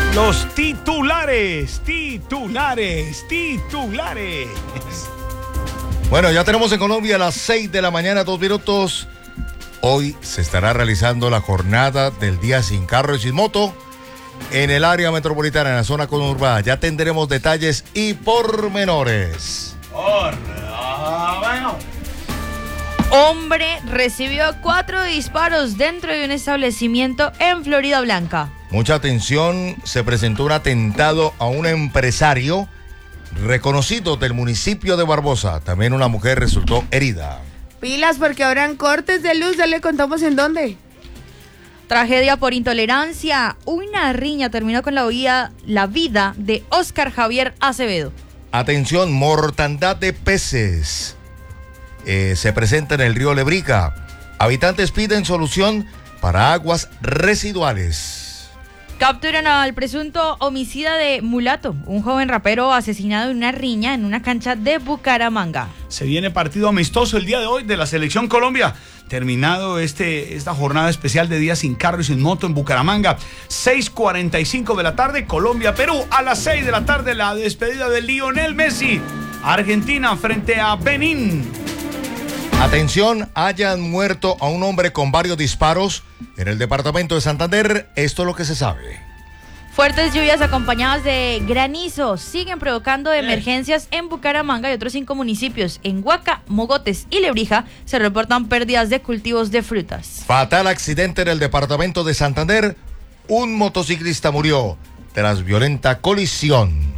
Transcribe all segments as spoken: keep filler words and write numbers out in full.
Los titulares, titulares, titulares. Bueno, ya tenemos en Colombia a las seis de la mañana, dos minutos. Hoy se estará realizando la jornada del día sin carro y sin moto en el área metropolitana, en la zona conurbada. Ya tendremos detalles y pormenores. Hola, bueno. Hombre recibió cuatro disparos dentro de un establecimiento en Florida Blanca. Mucha atención, se presentó un atentado a un empresario reconocido del municipio de Barbosa. También una mujer resultó herida. Pilas porque habrán cortes de luz, ya le contamos en dónde. Tragedia por intolerancia. Una riña terminó con la vida, la vida de Óscar Javier Acevedo. Atención, mortandad de peces. Eh, se presenta en el río Lebrica. Habitantes piden solución para aguas residuales. Capturan al presunto homicida de Mulato, un joven rapero asesinado en una riña en una cancha de Bucaramanga. Se viene partido amistoso el día de hoy de la Selección Colombia. Terminado este, esta jornada especial de día sin carro y sin moto en Bucaramanga. seis cuarenta y cinco de la tarde, Colombia-Perú. A las seis de la tarde, la despedida de Lionel Messi. Argentina frente a Benín. Atención, hayan muerto a un hombre con varios disparos en el departamento de Santander. Esto es lo que se sabe. Fuertes lluvias acompañadas de granizo siguen provocando emergencias en Bucaramanga y otros cinco municipios. En Huaca, Mogotes y Lebrija se reportan pérdidas de cultivos de frutas. Fatal accidente en el departamento de Santander. Un motociclista murió tras violenta colisión.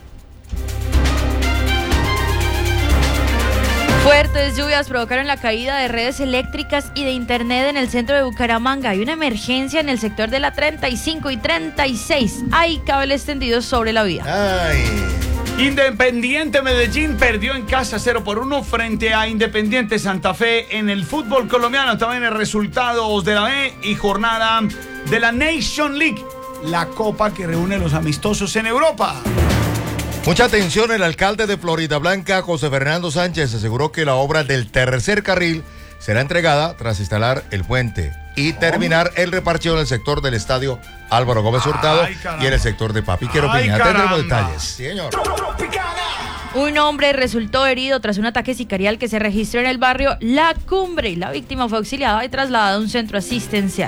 Fuertes lluvias provocaron la caída de redes eléctricas y de internet en el centro de Bucaramanga. Hay una emergencia en el sector de la treinta y cinco y treinta y seis. Hay cables tendidos sobre la vía. Ay. Independiente Medellín perdió en casa cero por uno frente a Independiente Santa Fe en el fútbol colombiano. También el resultados de la B y jornada de la Nation League, la copa que reúne los amistosos en Europa. Mucha atención, el alcalde de Florida Blanca, José Fernando Sánchez, aseguró que la obra del tercer carril será entregada tras instalar el puente y terminar el reparcheo en el sector del estadio Álvaro Gómez Hurtado y en el sector de Papiquero Piña. Tendremos detalles. Sí, señor. Un hombre resultó herido tras un ataque sicarial que se registró en el barrio La Cumbre. La víctima fue auxiliada y trasladada a un centro asistencial.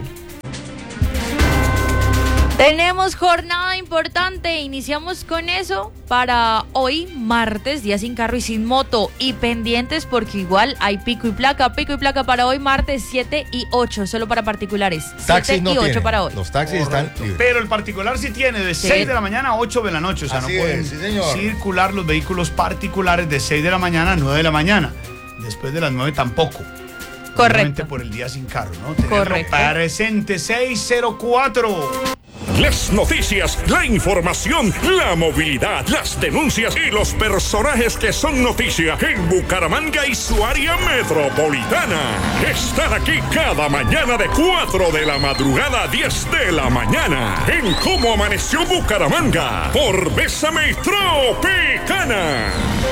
Tenemos jornada importante, iniciamos con eso para hoy, martes, día sin carro y sin moto, y pendientes porque igual hay pico y placa, pico y placa para hoy, martes siete y ocho, solo para particulares, taxis no siete y ocho tienen. Para hoy. Los taxis Correcto. Están libres. Pero el particular sí tiene de Sí. seis de la mañana a ocho de la noche, o sea, Así no pueden es, sí, señor. circular los vehículos particulares de seis de la mañana a nueve de la mañana, después de las nueve tampoco. Correcto. Obviamente por el día sin carro, ¿no? Tenerlo Correcto. presente, seis cero cuatro. Las noticias, la información, la movilidad, las denuncias y los personajes que son noticia en Bucaramanga y su área metropolitana. Están aquí cada mañana de cuatro de la madrugada a diez de la mañana en Cómo Amaneció Bucaramanga por Bésame Tropicana.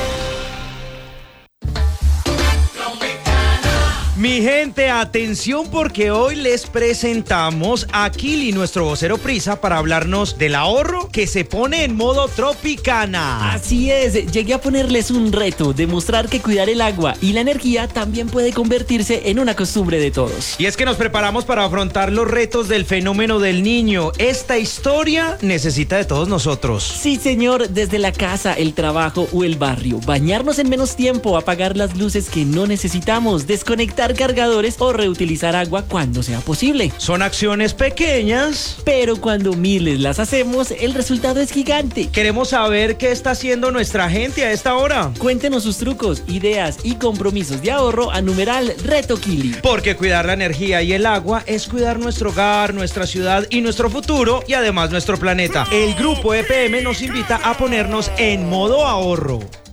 Mi gente, atención porque hoy les presentamos a Kili, nuestro vocero prisa, para hablarnos del ahorro que se pone en modo Tropicana. Así es, llegué a ponerles un reto, demostrar que cuidar el agua y la energía también puede convertirse en una costumbre de todos. Y es que nos preparamos para afrontar los retos del fenómeno del niño. Esta historia necesita de todos nosotros. Sí, señor, desde la casa, el trabajo o el barrio, bañarnos en menos tiempo, apagar las luces que no necesitamos, desconectar cargadores o reutilizar agua cuando sea posible. Son acciones pequeñas, pero cuando miles las hacemos, el resultado es gigante. Queremos saber qué está haciendo nuestra gente a esta hora. Cuéntenos sus trucos, ideas y compromisos de ahorro a numeral Reto Kili. Porque cuidar la energía y el agua es cuidar nuestro hogar, nuestra ciudad y nuestro futuro, y además nuestro planeta. El Grupo E P M nos invita a ponernos en modo ahorro.